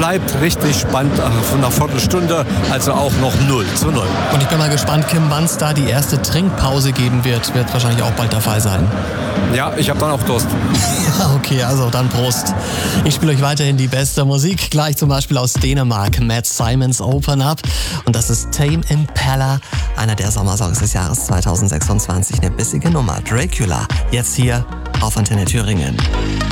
bleibt richtig spannend von einer Viertelstunde, also auch noch 0:0. Und ich bin mal gespannt, Kim, wann es da die erste Trinkpause geben wird. Wird wahrscheinlich auch bald der Fall sein. Ja, ich habe dann auch Durst. Okay, also dann Prost. Ich spiele euch weiterhin die beste Musik, gleich zum Beispiel aus Dänemark, Matt Simons Open Up. Und das ist Tame Impala, einer der Sommersongs des Jahres 2026. Eine bissige Nummer, Dracula, jetzt hier auf Antenne Thüringen.